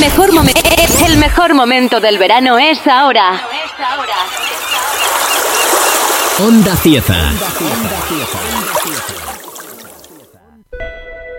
El mejor momento del verano es ahora. Onda Cieza.